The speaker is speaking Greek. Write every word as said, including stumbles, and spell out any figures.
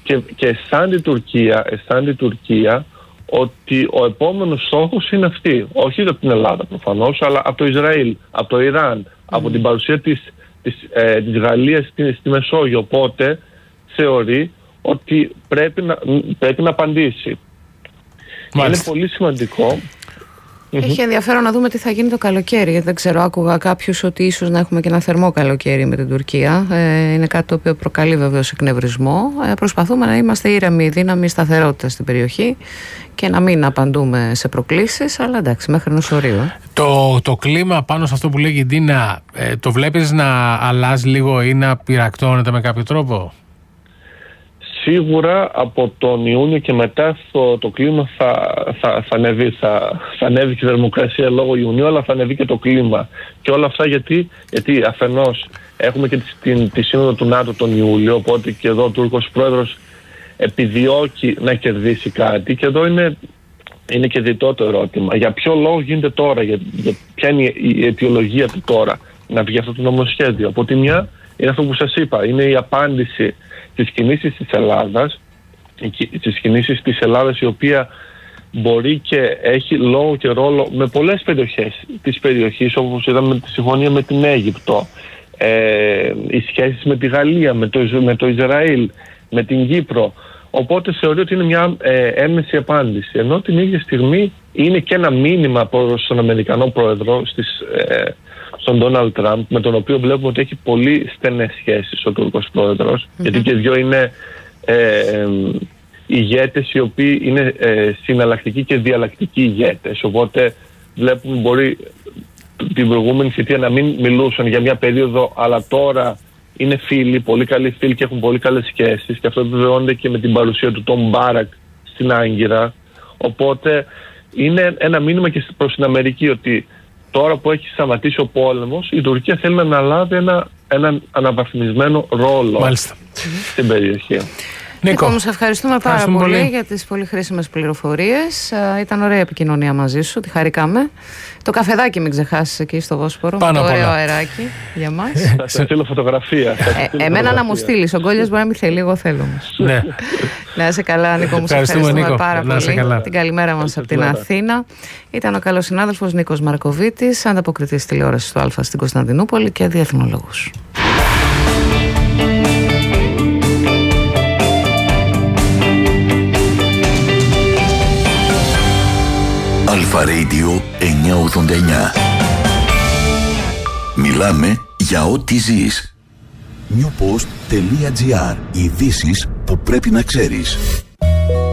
και, και αισθάνεται η Τουρκία, αισθάνεται η Τουρκία ότι ο επόμενος στόχος είναι αυτή. Όχι από την Ελλάδα προφανώς, αλλά από το Ισραήλ, από το Ιράν, mm. από την παρουσία της, της, ε, της Γαλλίας στη, στη Μεσόγειο. Οπότε θεωρεί ότι πρέπει να, πρέπει να απαντήσει. Μάλιστα. Είναι πολύ σημαντικό. Έχει ενδιαφέρον να δούμε τι θα γίνει το καλοκαίρι, γιατί δεν ξέρω, άκουγα κάποιους ότι ίσως να έχουμε και ένα θερμό καλοκαίρι με την Τουρκία. Ε, είναι κάτι το οποίο προκαλεί βεβαίως εκνευρισμό. Ε, προσπαθούμε να είμαστε ήρεμοι, δύναμη, σταθερότητα στην περιοχή και να μην απαντούμε σε προκλήσεις, αλλά εντάξει, μέχρι ενός ορίου. Ε. Το, το κλίμα πάνω σε αυτό που λέγει η Ντίνα, ε, το βλέπεις να αλλάζει λίγο ή να πυρακτώνεται με κάποιο τρόπο? Σίγουρα από τον Ιούνιο και μετά το, το κλίμα θα, θα, θα ανέβει, θα, θα ανέβει και η θερμοκρασία λόγω Ιουνίου, αλλά θα ανέβει και το κλίμα. Και όλα αυτά γιατί, γιατί αφενός έχουμε και τη, τη σύνοδο του ΝΑΤΟ τον Ιούλιο, οπότε και εδώ ο Τούρκος πρόεδρος επιδιώκει να κερδίσει κάτι, και εδώ είναι, είναι και διτό το ερώτημα. Για ποιο λόγο γίνεται τώρα, για, για ποια είναι η αιτιολογία του τώρα να βγει αυτό το νομοσχέδιο? Από τη μια είναι αυτό που σας είπα, είναι η απάντηση τις κινήσεις της Ελλάδας, τις κινήσεις της Ελλάδας η οποία μπορεί και έχει λόγο και ρόλο με πολλές περιοχές της περιοχής, όπως είδαμε τη συμφωνία με την Αίγυπτο, ε, οι σχέσεις με τη Γαλλία, με το, με το Ισραήλ, με την Κύπρο. Οπότε θεωρεί ότι είναι μια ε, έμεση απάντηση, ενώ την ίδια στιγμή είναι και ένα μήνυμα προς τον Αμερικανό πρόεδρο στις, ε, στον Ντόναλντ Τραμπ, με τον οποίο βλέπουμε ότι έχει πολύ στενές σχέσεις ο Τούρκος πρόεδρος, mm-hmm. γιατί και δύο είναι ε, ε, ηγέτες οι οποίοι είναι ε, συναλλακτικοί και διαλλακτικοί ηγέτες. Οπότε βλέπουμε μπορεί την προηγούμενη θητεία να μην μιλούσαν για μια περίοδο, αλλά τώρα είναι φίλοι, πολύ καλοί φίλοι και έχουν πολύ καλές σχέσεις, και αυτό επιβεβαιώνεται και με την παρουσία του Τον Μπάρακ στην Άγκυρα. Οπότε είναι ένα μήνυμα και προς την Αμερική ότι τώρα που έχει σταματήσει ο πόλεμος, η Τουρκία θέλει να αναλάβει ένα, έναν αναβαθμισμένο ρόλο Μάλιστα. στην περιοχή. Νίκο, Νίκο, σε ευχαριστούμε πάρα πολύ, πολύ για τις πολύ χρήσιμες πληροφορίες. Uh, ήταν ωραία επικοινωνία μαζί σου, τη χαρήκαμε. Το καφεδάκι μην ξεχάσεις εκεί στο Βόσπορο. Πάνω το ωραίο όλα. αεράκι για μας. Θα σε στείλω φωτογραφία. ε, εμένα να μου στείλεις, ο Γκόλιας μπορεί να μην θέλει, εγώ θέλω όμως. Ναι. Να είσαι καλά, Νίκο, μου σε ευχαριστούμε Νίκο. πάρα να πολύ. Καλά. Την καλημέρα μας από την Αθήνα. Ήταν ο καλός συνάδελφος Νίκος Μαρκοβίτης, ανταποκριτής τηλεόρασης του Α στην Κωνσταντινούπολη και διεθνολόγος. Αλφα Radio εννιακόσια ογδόντα εννιά. Μιλάμε για ό,τι ζεις. newpost.gr. Ειδήσεις που πρέπει να ξέρεις.